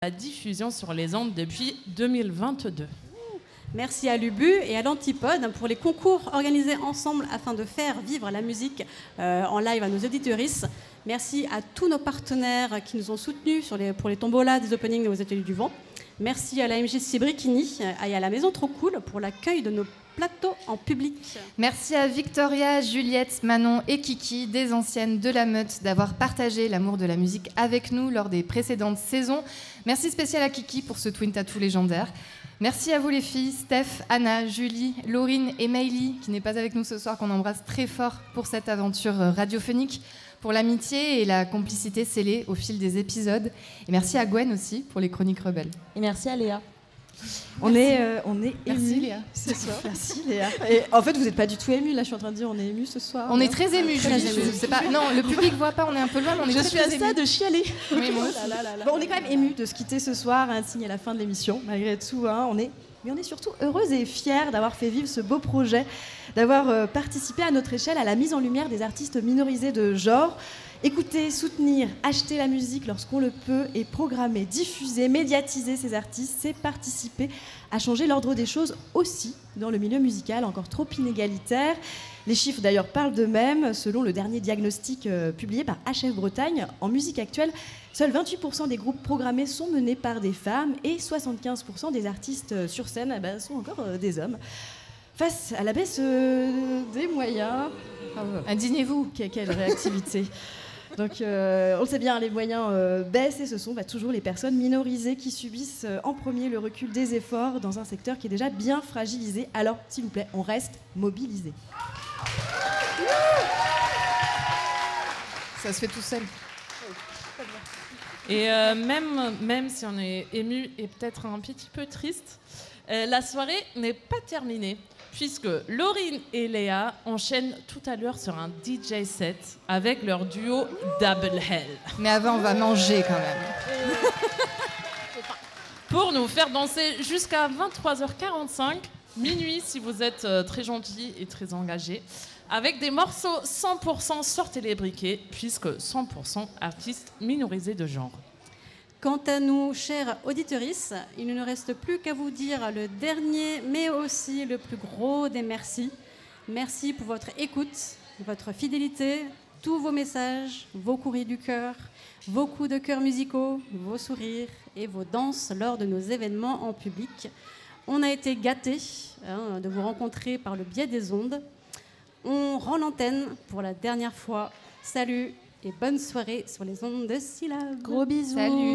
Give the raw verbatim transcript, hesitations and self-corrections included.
la diffusion sur les ondes depuis deux mille vingt-deux. Merci à l'Ubu et à l'Antipode pour les concours organisés ensemble afin de faire vivre la musique euh, en live à nos auditeuristes. Merci à tous nos partenaires qui nous ont soutenus sur les, pour les tombolas des openings aux Ateliers du Vent. Merci à la M J C Bricchini et à la Maison Trop Cool pour l'accueil de nos plateaux en public. Merci à Victoria, Juliette, Manon et Kiki, des anciennes de la Meute, d'avoir partagé l'amour de la musique avec nous lors des précédentes saisons. Merci spécial à Kiki pour ce twin tattoo légendaire. Merci à vous les filles, Steph, Anna, Julie, Laurine et Maïli, qui n'est pas avec nous ce soir, qu'on embrasse très fort pour cette aventure radiophonique, pour l'amitié et la complicité scellée au fil des épisodes. Et merci à Gwen aussi pour les chroniques rebelles. Et merci à Léa. On est, euh, on est Merci émus Léa. ce soir. Merci Léa. Et en fait, vous n'êtes pas du tout émus. Là, je suis en train de dire, on est émus ce soir. On est très émus. Très je, émus. je sais pas. Non, le public voit pas. On est un peu loin, mais on est Je très, suis à très ça émus. de chialer. Oui, moi aussi. Là, là, là, là. Bon, on est quand même émus de se quitter ce soir, un signe à la fin de l'émission, malgré tout. Hein, on est, mais on est surtout heureuse et fiers d'avoir fait vivre ce beau projet, d'avoir euh, participé à notre échelle à la mise en lumière des artistes minorisés de genre. Écouter, soutenir, acheter la musique lorsqu'on le peut et programmer, diffuser, médiatiser ces artistes, c'est participer à changer l'ordre des choses aussi dans le milieu musical encore trop inégalitaire. Les chiffres d'ailleurs parlent d'eux-mêmes. Selon le dernier diagnostic euh, publié par H F Bretagne, en musique actuelle, seuls vingt-huit pour cent des groupes programmés sont menés par des femmes et soixante-quinze pour cent des artistes euh, sur scène eh ben, sont encore euh, des hommes. Face à la baisse euh, des moyens... Indignez-vous. Quelle, quelle réactivité. Donc, euh, on le sait bien, les moyens euh, baissent et ce sont bah, toujours les personnes minorisées qui subissent euh, en premier le recul des efforts dans un secteur qui est déjà bien fragilisé. Alors, s'il vous plaît, on reste mobilisés. Ça se fait tout seul. Et euh, même, même si on est ému et peut-être un petit peu triste, euh, la soirée n'est pas terminée, puisque Laurine et Léa enchaînent tout à l'heure sur un D J set avec leur duo Double Hell. Mais avant, on va manger quand même. Pour nous faire danser jusqu'à vingt-trois heures quarante-cinq, minuit si vous êtes euh, très gentil et très engagé, avec des morceaux cent pour cent sortez les briquets, puisque cent pour cent artistes minorisés de genre. Quant à nous, chers auditorices, il ne nous reste plus qu'à vous dire le dernier, mais aussi le plus gros des merci. Merci pour votre écoute, votre fidélité, tous vos messages, vos courriers du cœur, vos coups de cœur musicaux, vos sourires et vos danses lors de nos événements en public. On a été gâtés hein, de vous rencontrer par le biais des ondes. On rend l'antenne pour la dernière fois. Salut et bonne soirée sur les ondes de Syllab. Gros bisous. Salut.